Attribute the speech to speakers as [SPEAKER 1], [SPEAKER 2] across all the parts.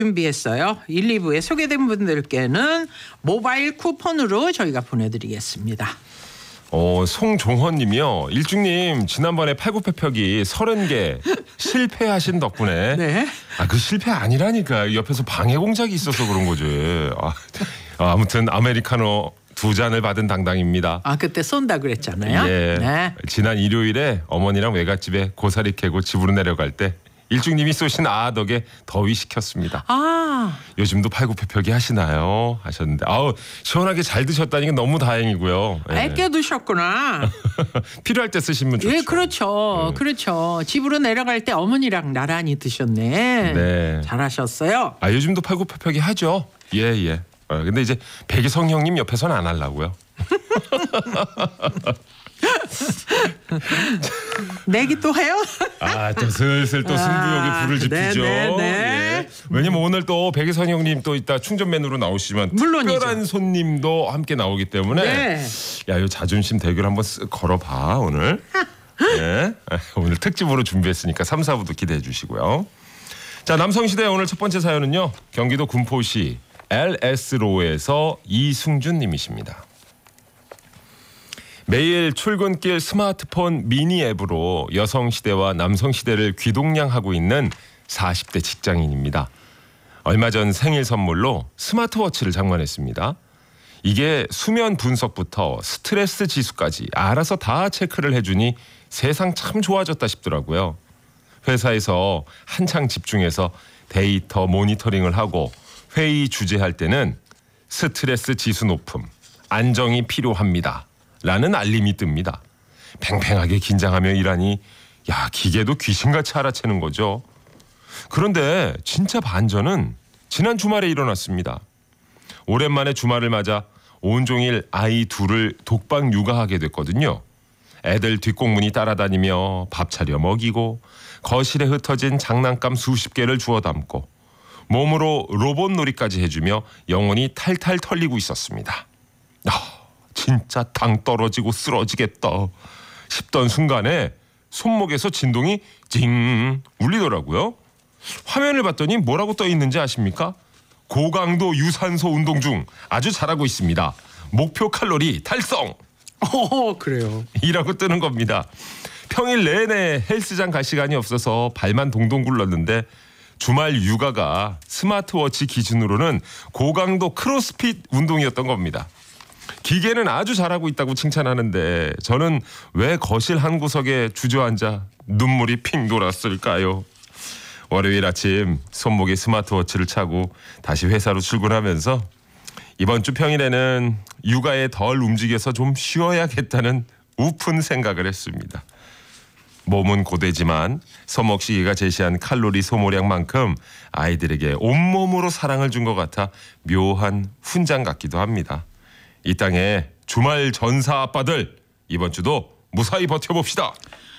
[SPEAKER 1] 준비했어요. 1, 2부에 소개된 분들께는 모바일 쿠폰으로 저희가 보내드리겠습니다.
[SPEAKER 2] 송종헌 님이요. 일중님 지난번에 팔굽혀펴기 30개 실패하신 덕분에
[SPEAKER 1] 네.
[SPEAKER 2] 그 실패 아니라니까 옆에서 방해 공작이 있어서 그런 거지. 아무튼 아메리카노 2잔을 받은 당당입니다.
[SPEAKER 1] 그때 쏜다 그랬잖아요.
[SPEAKER 2] 예.
[SPEAKER 1] 네.
[SPEAKER 2] 지난 일요일에 어머니랑 외갓집에 고사리 캐고 집으로 내려갈 때 일중님이 쏘신 덕에 더위 식혔습니다. 요즘도 팔굽혀펴기 하시나요? 하셨는데 시원하게 잘 드셨다니까 너무 다행이고요.
[SPEAKER 1] 아껴 드셨구나.
[SPEAKER 2] 필요할 때 쓰시면 좋죠.
[SPEAKER 1] 예, 그렇죠. 그렇죠. 집으로 내려갈 때 어머니랑 나란히 드셨네.
[SPEAKER 2] 네.
[SPEAKER 1] 잘하셨어요.
[SPEAKER 2] 요즘도 팔굽혀펴기 하죠. 예. 근데 이제 백이성 형님 옆에서는 안 하려고요.
[SPEAKER 1] 내기 또 해요?
[SPEAKER 2] 또 슬슬 또 승부욕에 불을 지피죠.
[SPEAKER 1] 네.
[SPEAKER 2] 예. 왜냐면 오늘 또 백이성 형님 또 이따 충전맨으로 나오시지만
[SPEAKER 1] 물론이죠.
[SPEAKER 2] 특별한 손님도 함께 나오기 때문에
[SPEAKER 1] 네.
[SPEAKER 2] 이 자존심 대결 한번 걸어봐 오늘. 네. 오늘 특집으로 준비했으니까 3, 4부도 기대해 주시고요. 자, 남성시대 오늘 첫 번째 사연은요. 경기도 군포시 LS로에서 이승준 님이십니다. 매일 출근길 스마트폰 미니 앱으로 여성시대와 남성시대를 귀동냥하고 있는 40대 직장인입니다. 얼마 전 생일 선물로 스마트워치를 장만했습니다. 이게 수면 분석부터 스트레스 지수까지 알아서 다 체크를 해주니 세상 참 좋아졌다 싶더라고요. 회사에서 한창 집중해서 데이터 모니터링을 하고 회의 주재할 때는 스트레스 지수 높음, 안정이 필요합니다. 라는 알림이 뜹니다. 팽팽하게 긴장하며 일하니 기계도 귀신같이 알아채는 거죠. 그런데 진짜 반전은 지난 주말에 일어났습니다. 오랜만에 주말을 맞아 온종일 아이 둘을 독방 육아하게 됐거든요. 애들 뒷공문이 따라다니며 밥 차려 먹이고 거실에 흩어진 장난감 수십 개를 주워 담고 몸으로 로봇 놀이까지 해주며 영혼이 탈탈 털리고 있었습니다. 진짜 당 떨어지고 쓰러지겠다 싶던 순간에 손목에서 진동이 징 울리더라고요. 화면을 봤더니 뭐라고 떠 있는지 아십니까? 고강도 유산소 운동 중 아주 잘하고 있습니다. 목표 칼로리 달성.
[SPEAKER 1] 그래요.
[SPEAKER 2] 이라고 뜨는 겁니다. 평일 내내 헬스장 갈 시간이 없어서 발만 동동 굴렀는데 주말 육아가 스마트워치 기준으로는 고강도 크로스핏 운동이었던 겁니다. 기계는 아주 잘하고 있다고 칭찬하는데 저는 왜 거실 한 구석에 주저앉아 눈물이 핑 돌았을까요? 월요일 아침 손목에 스마트워치를 차고 다시 회사로 출근하면서 이번 주 평일에는 육아에 덜 움직여서 좀 쉬어야겠다는 우픈 생각을 했습니다. 몸은 고되지만 손목시계가 제시한 칼로리 소모량만큼 아이들에게 온몸으로 사랑을 준 것 같아 묘한 훈장 같기도 합니다. 이 땅에 주말 전사 아빠들 이번 주도 무사히 버텨봅시다.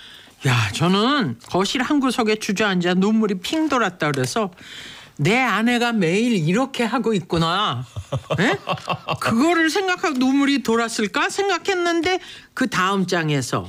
[SPEAKER 1] 저는 거실 한 구석에 주저앉아 눈물이 핑 돌았다 그래서 내 아내가 매일 이렇게 하고 있구나. 네? 그거를 생각하고 눈물이 돌았을까 생각했는데 그 다음 장에서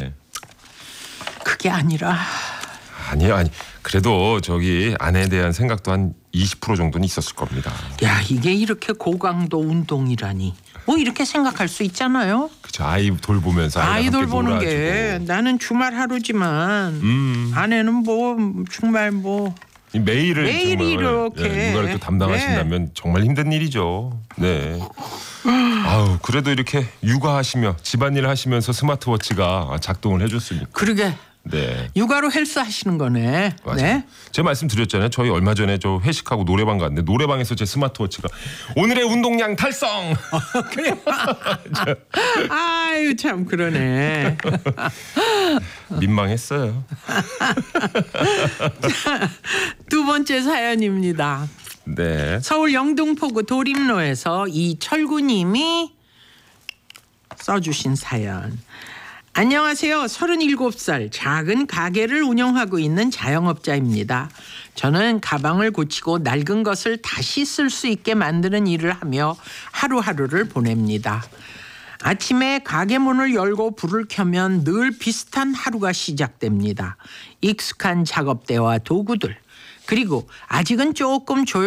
[SPEAKER 1] 그게 아니라
[SPEAKER 2] 아니요. 그래도 저기 아내에 대한 생각도 한 20% 정도는 있었을 겁니다.
[SPEAKER 1] 이게 이렇게 고강도 운동이라니. 이렇게 생각할 수 있잖아요.
[SPEAKER 2] 그렇죠. 아이 돌보면서
[SPEAKER 1] 아이 돌보는 게 나는 주말 하루지만 아내는 정말
[SPEAKER 2] 매일을
[SPEAKER 1] 매일
[SPEAKER 2] 정말
[SPEAKER 1] 이렇게
[SPEAKER 2] 육아를 또 담당하신다면 정말 힘든 일이죠. 네. 그래도 이렇게 육아하시며 집안일 하시면서 스마트워치가 작동을 해줬으니까.
[SPEAKER 1] 그러게.
[SPEAKER 2] 네.
[SPEAKER 1] 육아로 헬스 하시는 거네.
[SPEAKER 2] 맞아요.
[SPEAKER 1] 네.
[SPEAKER 2] 제가 말씀드렸잖아요. 저희 얼마 전에 저 회식하고 노래방 갔는데 노래방에서 제 스마트워치가 오늘의 운동량 달성.
[SPEAKER 1] 그래. 아유 참 그러네.
[SPEAKER 2] 민망했어요.
[SPEAKER 1] 두 번째 사연입니다.
[SPEAKER 2] 네.
[SPEAKER 1] 서울 영등포구 도림로에서 이철구님이 써주신 사연. 안녕하세요. 37살 작은 가게를 운영하고 있는 자영업자입니다. 저는 가방을 고치고 낡은 것을 다시 쓸 수 있게 만드는 일을 하며 하루하루를 보냅니다. 아침에 가게 문을 열고 불을 켜면 늘 비슷한 하루가 시작됩니다. 익숙한 작업대와 도구들, 그리고 아직은 조금